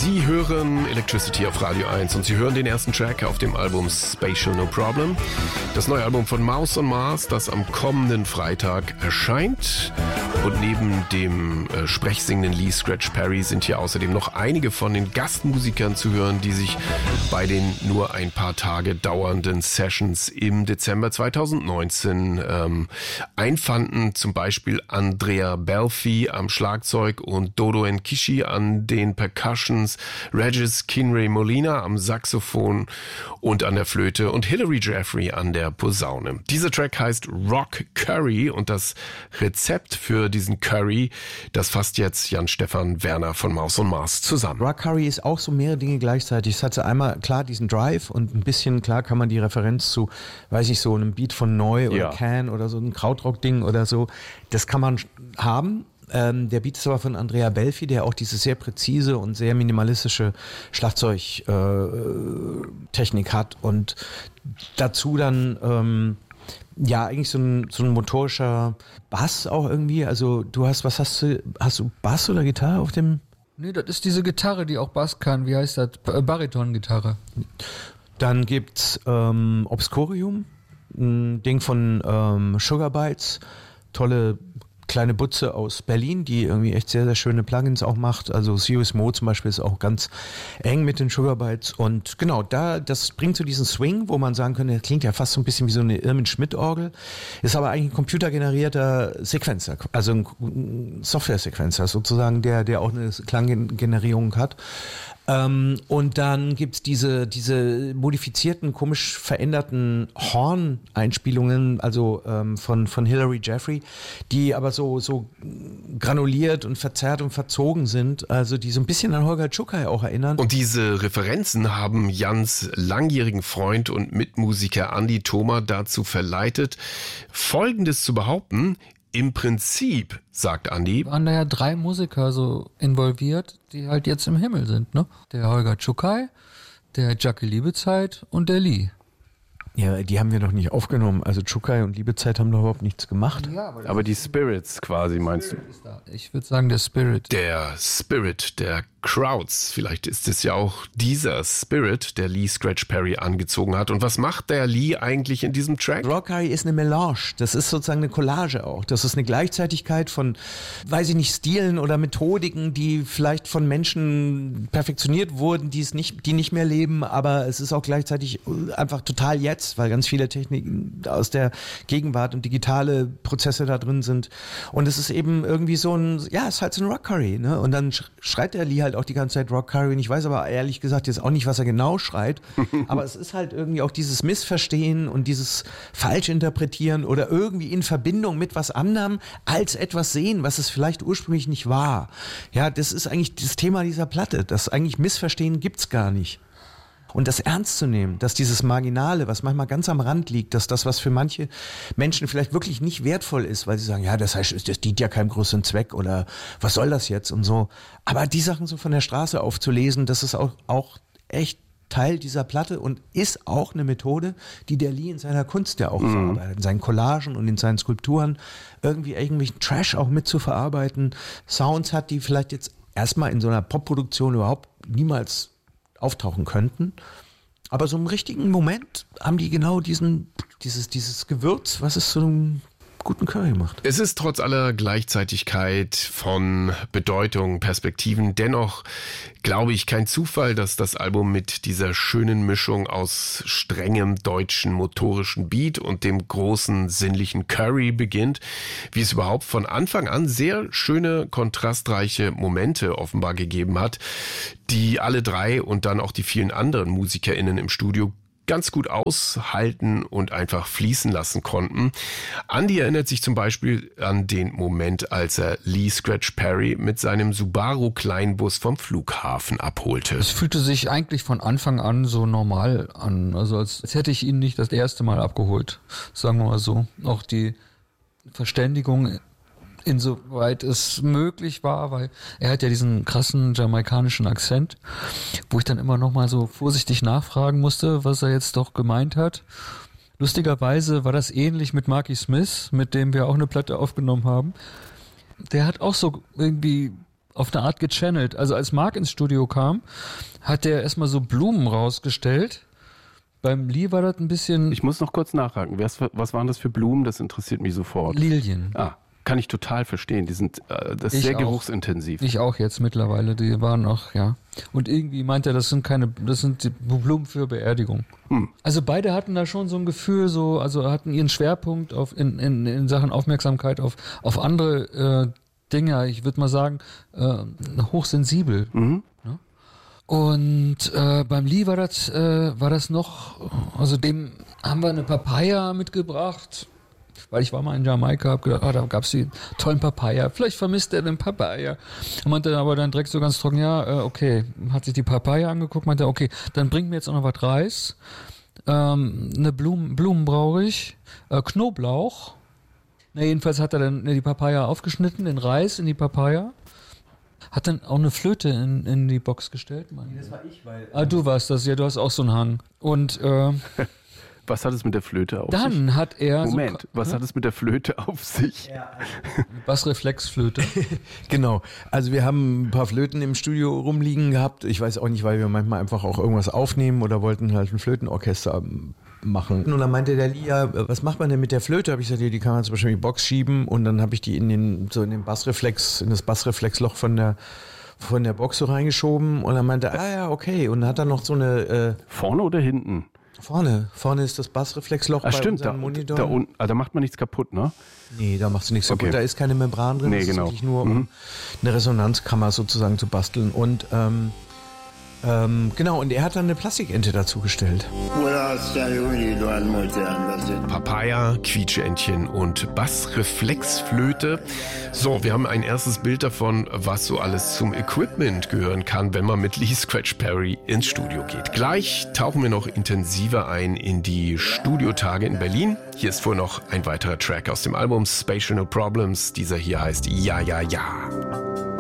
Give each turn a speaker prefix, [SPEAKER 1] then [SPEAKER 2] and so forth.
[SPEAKER 1] Sie hören Electricity auf Radio 1 und Sie hören den ersten Track auf dem Album Spatial No Problem. Das neue Album von Mouse on Mars, das am kommenden Freitag erscheint. Und neben dem sprechsingenden Lee Scratch Perry sind hier außerdem noch einige von den Gastmusikern zu hören, die sich bei den nur ein paar Tage dauernden Sessions im Dezember 2019 einfanden. Zum Beispiel Andrea Belfi am Schlagzeug und Dodo Nkishi an den Percussions, Regis Kinray Molina am Saxophon und an der Flöte und Hilary Jeffrey an der Posaune. Dieser Track heißt Rock Curry und das Rezept für diesen Curry, das fasst jetzt Jan-Stefan Werner von Mouse on Mars zusammen.
[SPEAKER 2] Rock Curry ist auch so mehrere Dinge gleichzeitig. Es hatte einmal klar diesen Drive und ein bisschen klar kann man die Referenz zu, weiß ich so, einem Beat von Neu oder Can oder so ein Krautrock-Ding oder so, das kann man haben. Der Beat ist aber von Andrea Belfi, der auch diese sehr präzise und sehr minimalistische Schlagzeugtechnik hat und dazu dann eigentlich so ein motorischer Bass auch irgendwie. Also hast du Bass oder Gitarre auf dem?
[SPEAKER 3] Nee, das ist diese Gitarre, die auch Bass kann. Wie heißt das? Bariton-Gitarre.
[SPEAKER 2] Dann gibt's Obscurium, ein Ding von Sugar Bytes, tolle kleine Butze aus Berlin, die irgendwie echt sehr, sehr schöne Plugins auch macht. Also Serious Mode zum Beispiel ist auch ganz eng mit den Sugar Bytes. Und genau, das bringt so diesen Swing, wo man sagen könnte, das klingt ja fast so ein bisschen wie so eine Irmin Schmidt-Orgel, ist aber eigentlich ein computergenerierter Sequencer, also ein Software-Sequencer sozusagen, der auch eine Klanggenerierung hat. Und dann gibt's diese modifizierten, komisch veränderten Horn-Einspielungen, also von Hilary Jeffrey, die aber so granuliert und verzerrt und verzogen sind, also die so ein bisschen an Holger Czukay auch erinnern.
[SPEAKER 1] Und diese Referenzen haben Jans langjährigen Freund und Mitmusiker Andi Thoma dazu verleitet, Folgendes zu behaupten: Im Prinzip, sagt Andi,
[SPEAKER 3] waren da ja 3 Musiker so involviert, die halt jetzt im Himmel sind, ne? Der Holger Czukay, der Jackie Liebezeit und der Lee.
[SPEAKER 2] Ja, die haben wir doch nicht aufgenommen. Also Czukay und Liebezeit haben doch überhaupt nichts gemacht.
[SPEAKER 4] Ja, aber die Spirits quasi, meinst du?
[SPEAKER 3] Ich würde sagen, der Spirit.
[SPEAKER 1] Der Spirit der Crowds. Vielleicht ist es ja auch dieser Spirit, der Lee Scratch Perry angezogen hat. Und was macht der Lee eigentlich in diesem Track?
[SPEAKER 2] Rock Curry ist eine Melange. Das ist sozusagen eine Collage auch. Das ist eine Gleichzeitigkeit von, weiß ich nicht, Stilen oder Methodiken, die vielleicht von Menschen perfektioniert wurden, die nicht mehr leben. Aber es ist auch gleichzeitig einfach total jetzt, weil ganz viele Techniken aus der Gegenwart und digitale Prozesse da drin sind. Und es ist eben irgendwie so es ist halt so ein Rock Curry, ne? Und dann schreit der Lee halt auch die ganze Zeit Rock Curry. Und ich weiß aber ehrlich gesagt jetzt auch nicht, was er genau schreit. Aber es ist halt irgendwie auch dieses Missverstehen und dieses Falschinterpretieren oder irgendwie in Verbindung mit was anderem als etwas sehen, was es vielleicht ursprünglich nicht war. Ja, das ist eigentlich das Thema dieser Platte. Das eigentlich Missverstehen gibt's gar nicht. Und das ernst zu nehmen, dass dieses Marginale, was manchmal ganz am Rand liegt, dass das, was für manche Menschen vielleicht wirklich nicht wertvoll ist, weil sie sagen, ja, das heißt, das dient ja keinem größeren Zweck oder was soll das jetzt und so. Aber die Sachen so von der Straße aufzulesen, das ist auch echt Teil dieser Platte und ist auch eine Methode, die der Lee in seiner Kunst ja auch verarbeitet, in seinen Collagen und in seinen Skulpturen, irgendwelchen Trash auch mit zu verarbeiten, Sounds hat, die vielleicht jetzt erstmal in so einer Popproduktion überhaupt niemals auftauchen könnten. Aber so im richtigen Moment haben die genau dieses Gewürz, was es zu einem guten Curry macht.
[SPEAKER 1] Es ist trotz aller Gleichzeitigkeit von Bedeutung, Perspektiven dennoch, glaube ich, kein Zufall, dass das Album mit dieser schönen Mischung aus strengem deutschen motorischen Beat und dem großen sinnlichen Curry beginnt, wie es überhaupt von Anfang an sehr schöne, kontrastreiche Momente offenbar gegeben hat, die alle 3 und dann auch die vielen anderen MusikerInnen im Studio ganz gut aushalten und einfach fließen lassen konnten. Andy erinnert sich zum Beispiel an den Moment, als er Lee Scratch Perry mit seinem Subaru Kleinbus vom Flughafen abholte.
[SPEAKER 3] Es fühlte sich eigentlich von Anfang an so normal an, also als hätte ich ihn nicht das erste Mal abgeholt, sagen wir mal so. Auch die Verständigung, insoweit es möglich war, weil er hat ja diesen krassen jamaikanischen Akzent, wo ich dann immer noch mal so vorsichtig nachfragen musste, was er jetzt doch gemeint hat. Lustigerweise war das ähnlich mit Marky Smith, mit dem wir auch eine Platte aufgenommen haben. Der hat auch so irgendwie auf eine Art gechannelt. Also als Mark ins Studio kam, hat der erstmal so Blumen rausgestellt. Beim Lee war das ein bisschen...
[SPEAKER 4] Ich muss noch kurz nachhaken. Was waren das für Blumen? Das interessiert mich sofort.
[SPEAKER 3] Lilien.
[SPEAKER 4] Kann ich total verstehen. Das ist sehr geruchsintensiv.
[SPEAKER 3] Ich auch jetzt mittlerweile. Die waren auch, ja. Und irgendwie meint er, das sind die Blumen für Beerdigung. Also beide hatten da schon so ein Gefühl, also hatten ihren Schwerpunkt in Sachen Aufmerksamkeit auf andere Dinge. Ich würde mal sagen, hochsensibel. Ja? Und beim Lee war das noch, also dem haben wir eine Papaya mitgebracht. Weil ich war mal in Jamaika, hab gedacht, da gab's die tollen Papaya. Vielleicht vermisst er den Papaya. Er meinte aber dann direkt so ganz trocken, okay. Hat sich die Papaya angeguckt, meinte, okay, dann bringt mir jetzt auch noch was Reis. Eine Blumen brauche ich. Knoblauch. Jedenfalls hat er dann die Papaya aufgeschnitten, den Reis in die Papaya. Hat dann auch eine Flöte in die Box gestellt.
[SPEAKER 2] Nee, das war ich, weil...
[SPEAKER 3] Du warst das, ja, du hast auch so einen Hang. Und...
[SPEAKER 4] Was hat es mit der Flöte auf sich?
[SPEAKER 3] Dann hat er...
[SPEAKER 4] Was hat es mit der Flöte auf sich?
[SPEAKER 2] Ja,
[SPEAKER 3] Bassreflexflöte.
[SPEAKER 2] Genau. Also wir haben ein paar Flöten im Studio rumliegen gehabt. Ich weiß auch nicht, weil wir manchmal einfach auch irgendwas aufnehmen oder wollten halt ein Flötenorchester machen. Und dann meinte der Lia, was macht man denn mit der Flöte? Habe ich gesagt, die kann man zum Beispiel in die Box schieben und dann habe ich die in das Bassreflexloch von der Box so reingeschoben und dann meinte er, okay. Und dann hat er noch so eine...
[SPEAKER 4] Vorne oder hinten?
[SPEAKER 2] Vorne ist das Bassreflexloch bei unserem Monitor.
[SPEAKER 4] Da macht man nichts kaputt, ne?
[SPEAKER 2] Nee, da machst du nichts kaputt. Da ist keine Membran drin. Das ist wirklich nur, um eine Resonanzkammer sozusagen zu basteln. Und genau, und er hat dann eine Plastikente dazu gestellt.
[SPEAKER 1] Papaya, Quietscheentchen und Bassreflexflöte. So, wir haben ein erstes Bild davon, was so alles zum Equipment gehören kann, wenn man mit Lee Scratch Perry ins Studio geht. Gleich tauchen wir noch intensiver ein in die Studiotage in Berlin. Hier ist vorher noch ein weiterer Track aus dem Album Spatial No Problems. Dieser hier heißt Ja, ja, ja.